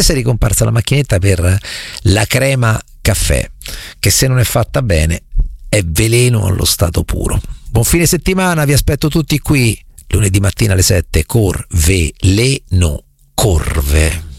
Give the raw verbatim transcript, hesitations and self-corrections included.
Adesso è ricomparsa la macchinetta per la crema caffè, che se non è fatta bene è veleno allo stato puro. Buon fine settimana, vi aspetto tutti qui lunedì mattina alle sette. Corveleno, corve.